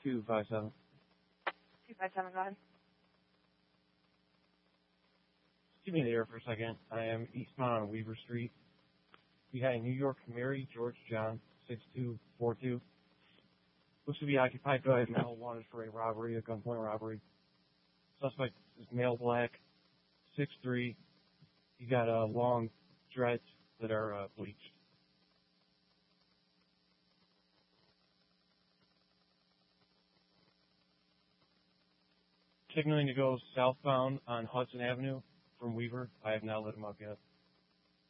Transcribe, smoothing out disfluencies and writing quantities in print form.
257. 257, go ahead. Give me the air for a second. I am eastbound on Weaver Street. Behind New York, Mary, George, John, 6242. Looks to be occupied by a male wanted for a robbery, a gunpoint robbery. Suspect is male black, 6'3". He got long dreads that are bleached. Signaling to go southbound on Hudson Avenue from Weaver. I have not lit him up yet.